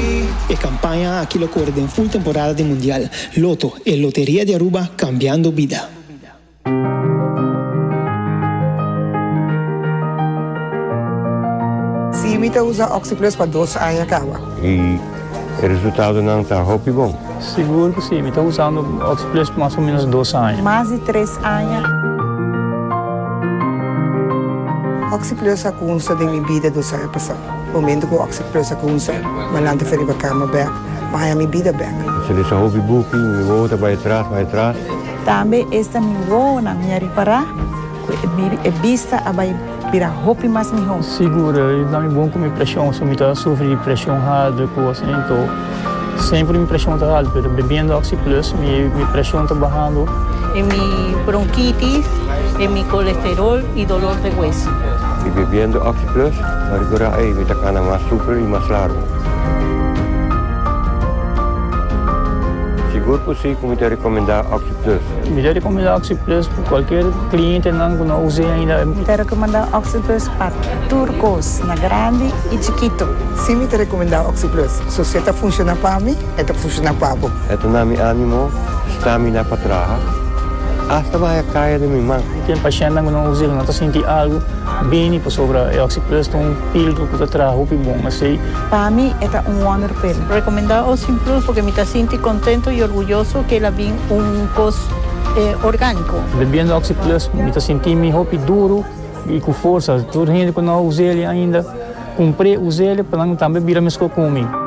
E campanha aqui que ocorre em full temporada de Mundial. Loto e Loteria de Aruba cambiando vida. Sim, eu uso Oxyplus para 2 anos acaba. E o resultado não está bom? Seguro que sim, estou usando Oxyplus por mais ou menos 2 anos. Mais de 3 anos. Oxyplus a kunsa din minha vida 2 anos passado. O momento que o Oxyplus a kunsa, malante feri para cama back, mas a minha vida back. Se ele só hobby booking, me volta para trás. Também esta me vou na minha reparar, é vista a vai virar roupa mais melhor. Segura, e dá-me bom com minha pressão, se eu estou sofrendo pressão alta, assim, então sempre minha pressão está alta, mas bebendo Oxyplus, minha pressão está baixando. E minha bronquitis, e meu colesterol e dolor de hueso. E bebendo Oxyplus, agora me está ficando mais super e mais largo. Seguro que sim, como te recomendar Oxyplus? Me recomendar Oxyplus para qualquer cliente que não use ainda. Me recomendar Oxyplus para turcos, na grande e chiquito. Sim, me recomendar Oxyplus. Se você está funcionando para mim, está funcionando para você. Ito na mi ânimo, stamina para trás. Hasta vai cair de minha mão. Tem paciente que não usa, não está sentindo algo bem para sobre a Oxyplus, tem pílula que está atrás, roupa bom, mas sei. Para mim, é wonder pill. Recomendar Oxyplus porque me está sentindo contento e orgulhoso que ela vem coisa orgânico. Bebendo Oxyplus, me está sentindo roupa duro e com força. Toda gente que não usa ele ainda, comprei, usei ele para não também virar mesmo comigo.